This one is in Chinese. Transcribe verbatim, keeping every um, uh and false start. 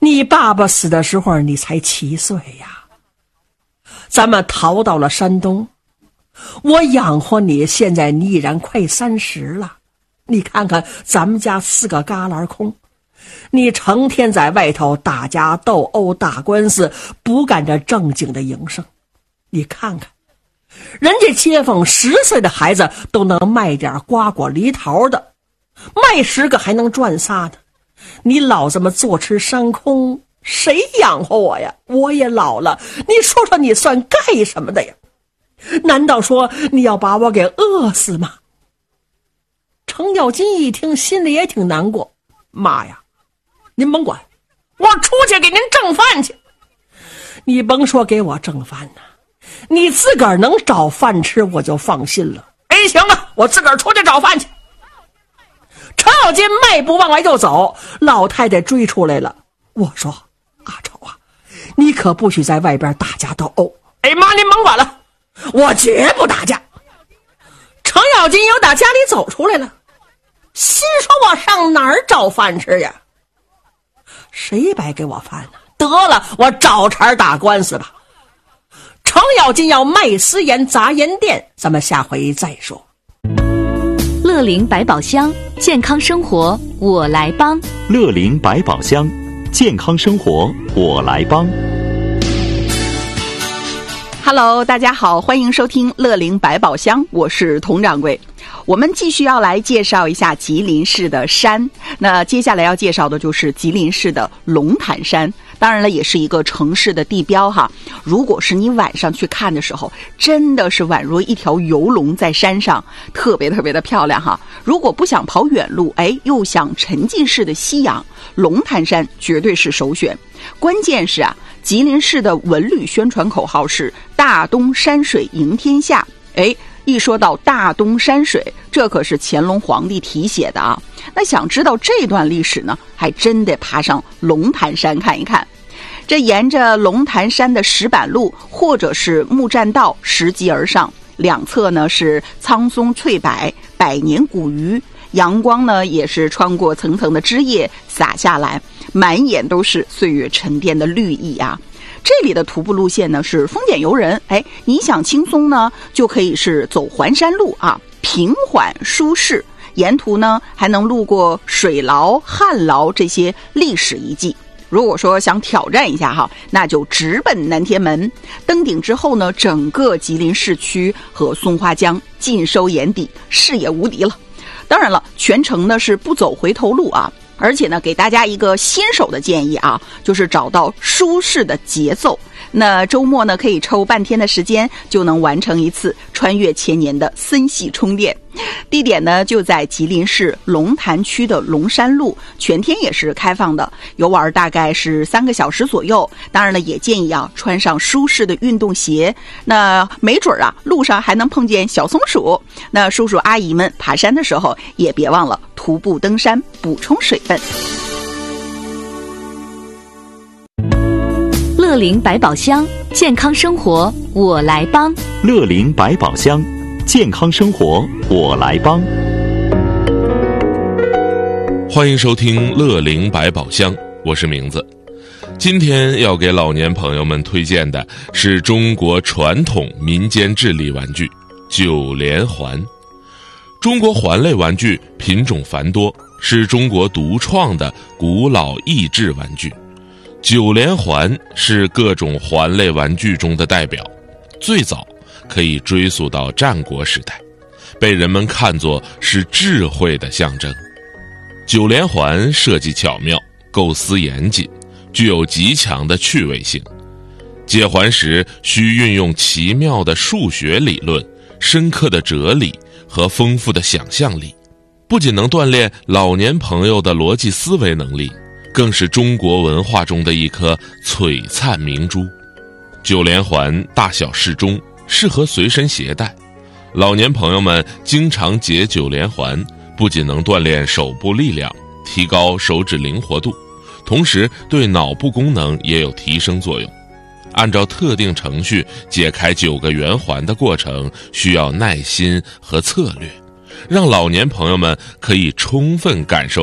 你爸爸死的时候你才七岁呀，咱们逃到了山东，我养活你，现在你已然快三十了。你看看咱们家四个旮旯空，你成天在外头打架斗殴打官司，不干这正经的营生。你看看人家街坊十岁的孩子都能卖点瓜果梨桃的，卖十个还能赚仨的。你老这么坐吃山空，谁养活我呀？我也老了，你说说你算干什么的呀？难道说你要把我给饿死吗？程咬金一听心里也挺难过，妈呀，您甭管，我出去给您挣饭去。你甭说给我挣饭呢，你自个儿能找饭吃我就放心了。哎，行啊，我自个儿出去找饭去。程咬金迈步往外就走，老太太追出来了。我说阿丑啊，你可不许在外边打架斗殴。哎妈，您甭管了，我绝不打架。程咬金又打家里走出来了，心说我上哪儿找饭吃呀？谁白给我饭呢？得了，我找茬打官司吧。程咬金要卖私盐砸盐店，咱们下回再说。 乐龄百宝箱，健康生活我来帮。 乐龄百宝箱，健康生活我来帮。 Hello， 大家好，欢迎收听乐龄百宝箱，我是佟掌柜。我们继续要来介绍一下吉林市的山，那接下来要介绍的就是吉林市的龙潭山，当然了，也是一个城市的地标哈。如果是你晚上去看的时候，真的是宛若一条游龙在山上，特别特别的漂亮哈。如果不想跑远路，哎，又想沉浸式的夕阳，龙潭山绝对是首选。关键是啊，吉林市的文旅宣传口号是大东山水迎天下。哎，一说到大东山水，这可是乾隆皇帝题写的啊。那想知道这段历史呢，还真得爬上龙潭山看一看。这沿着龙潭山的石板路或者是木栈道拾级而上，两侧呢是苍松翠柏，百年古榆，阳光呢也是穿过层层的枝叶洒下来，满眼都是岁月沉淀的绿意啊。这里的徒步路线呢是丰俭由人，哎，你想轻松呢，就可以是走环山路啊，平缓舒适，沿途呢还能路过水牢、汉牢这些历史遗迹。如果说想挑战一下哈，那就直奔南天门。登顶之后呢，整个吉林市区和松花江尽收眼底，视野无敌了。当然了，全程呢是不走回头路啊。而且呢，给大家一个新手的建议啊，就是找到舒适的节奏。那周末呢，可以抽半天的时间，就能完成一次穿越千年的森系充电。地点呢就在吉林市龙潭区的龙山路，全天也是开放的，游玩大概是三个小时左右。当然了，也建议啊穿上舒适的运动鞋，那没准啊路上还能碰见小松鼠。那叔叔阿姨们爬山的时候，也别忘了徒步登山，补充水分。 乐龄百宝箱，健康生活我来帮。 乐龄百宝箱，健康生活我来帮。 欢迎收听乐龄百宝箱，我是名字。今天要给老年朋友们推荐的是中国传统民间智力玩具九连环。中国环类玩具品种繁多，是中国独创的古老益智玩具。九连环是各种环类玩具中的代表，最早可以追溯到战国时代，被人们看作是智慧的象征。九连环设计巧妙，构思严谨，具有极强的趣味性。解环时需运用奇妙的数学理论、深刻的哲理和丰富的想象力，不仅能锻炼老年朋友的逻辑思维能力，更是中国文化中的一颗璀璨明珠。九连环大小适中，适合随身携带。老年朋友们经常解九连环，不仅能锻炼手部力量，提高手指灵活度，同时对脑部功能也有提升作用。按照特定程序解开九个圆环的过程需要耐心和策略，让老年朋友们可以充分感受